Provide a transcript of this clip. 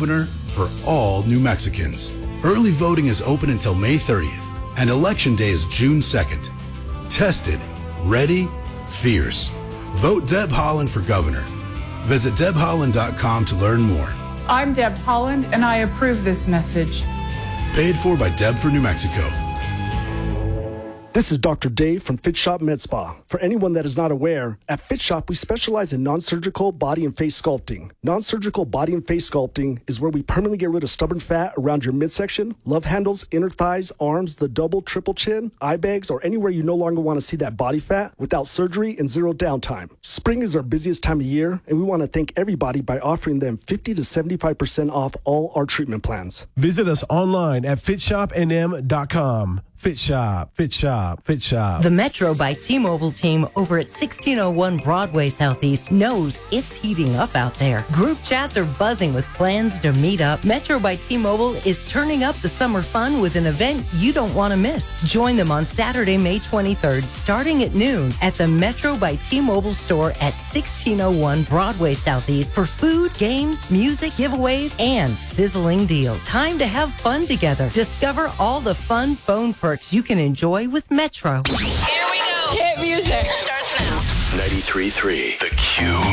governor for all New Mexicans. Early voting is open until May 30th, and Election Day is June 2nd. Tested, ready, fierce. Vote Deb Haaland for governor. Visit debhaaland.com to learn more. I'm Deb Haaland, and I approve this message. Paid for by Deb for New Mexico. This is Dr. Dave from Fit Shop Med Spa. For anyone that is not aware, at Fit Shop, we specialize in non-surgical body and face sculpting. Non-surgical body and face sculpting is where we permanently get rid of stubborn fat around your midsection, love handles, inner thighs, arms, the double, triple chin, eye bags, or anywhere you no longer want to see that body fat without surgery and zero downtime. Spring is our busiest time of year, and we want to thank everybody by offering them 50 to 75% off all our treatment plans. Visit us online at fitshopnm.com. Fit Shop, Fit Shop, Fit Shop. The Metro by T-Mobile team over at 1601 Broadway Southeast knows it's heating up out there. Group chats are buzzing with plans to meet up. Metro by T-Mobile is turning up the summer fun with an event you don't want to miss. Join them on Saturday, May 23rd, starting at noon at the Metro by T-Mobile store at 1601 Broadway Southeast for food, games, music, giveaways, and sizzling deals. Time to have fun together. Discover all the fun phone perks you can enjoy with Metro. Here we go. Hit music. Starts now. 93.3 The Q.